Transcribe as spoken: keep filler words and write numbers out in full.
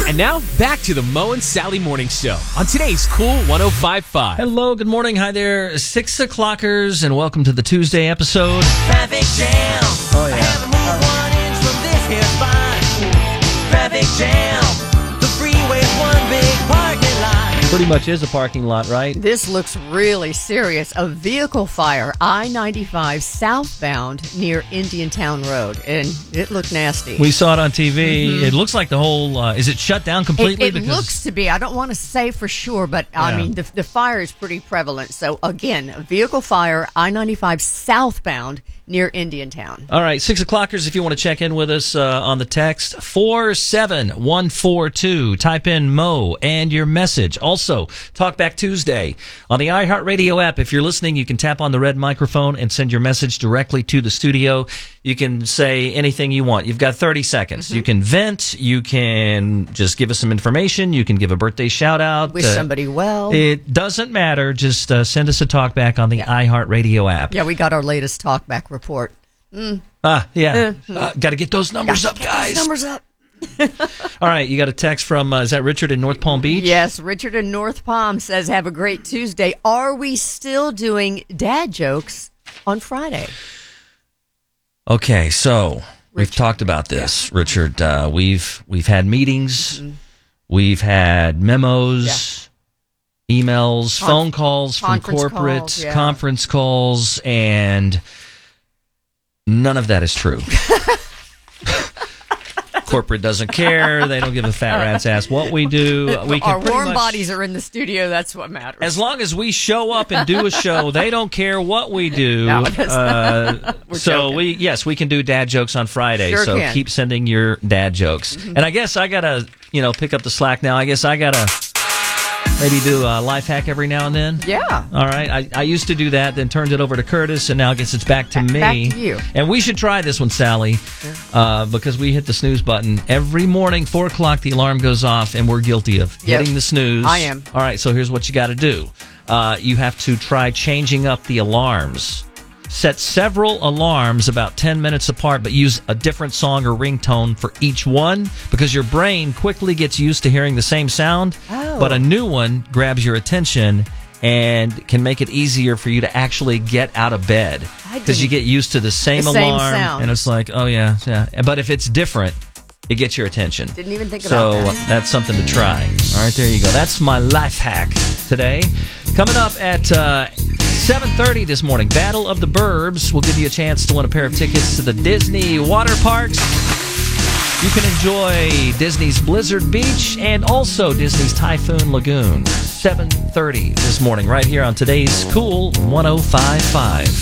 And now, back to the Mo and Sally Morning Show on today's Cool one oh five point five. Hello, good morning. Hi there, six o'clockers, and welcome to the Tuesday episode. Traffic jam. Oh, yeah. I haven't moved one inch from this here spot. Traffic jam. The freeway's one big parking lot. Pretty much is a parking lot, right? This looks really serious. A vehicle fire, I ninety-five southbound near Indiantown Road, and it looked nasty. We saw it on T V. Mm-hmm. It looks like the whole, uh, is it shut down completely? It, it because looks to be. I don't want to say for sure, but Yeah. I mean, the, the fire is pretty prevalent. So, again, a vehicle fire, I ninety-five southbound near Indiantown. All right, six o'clockers, if you want to check in with us uh, on the text, four seven one four two. Type in Mo and your message. Also, Talkback Tuesday on the iHeartRadio app. If you're listening, you can tap on the red microphone and send your message directly to the studio. You can say anything you want. You've got thirty seconds. Mm-hmm. You can vent. You can just give us some information. You can give a birthday shout-out. Wish Uh, somebody well. It doesn't matter. Just uh, send us a talkback on the Yeah. iHeartRadio app. Yeah, we got our latest talkback report. Ah, yeah. Uh, got to get those numbers up, guys. Numbers up. All right, you got a text from, uh, is that Richard in North Palm Beach? Yes, Richard in North Palm says, have a great Tuesday. Are we still doing dad jokes on Friday? Okay, so we've Richard. talked about this, Richard. Uh, we've we've had meetings, Mm-hmm. we've had memos, emails, Con- phone calls from conference corporate, calls, yeah. conference calls, and none of that is true. Corporate doesn't care. They don't give a fat rat's ass what we do. We can Our pretty warm much- bodies are in the studio. That's what matters. As long as we show up and do a show, they don't care what we do. No, that's uh, We're so joking. we, yes, we can do dad jokes on Friday. Sure so can. keep sending your dad jokes. And I guess I gotta, you know, pick up the slack now. I guess I gotta maybe do a life hack every now and then. Yeah. All right. I, I used to do that, then turned it over to Curtis, and now I guess it's back to Back- me. back to you. And we should try this one, Sally, uh, because we hit the snooze button every morning. Four o'clock, the alarm goes off, and we're guilty of Yep. hitting the snooze. I am. All right. So here's what you got to do. Uh, you have to try changing up the alarms. Set several alarms about ten minutes apart, but use a different song or ringtone for each one because your brain quickly gets used to hearing the same sound, Oh. but a new one grabs your attention and can make it easier for you to actually get out of bed I because you didn't- get used to the same The same alarm sound. and it's like, oh yeah, yeah. But if it's different, it gets your attention. Didn't even think So about that. that's something to try. All right, there you go. That's my life hack today. Coming up at uh, seven thirty this morning, Battle of the Burbs. We'll give you a chance to win a pair of tickets to the Disney water parks. You can enjoy Disney's Blizzard Beach and also Disney's Typhoon Lagoon. seven thirty this morning right here on today's Cool one oh five point five.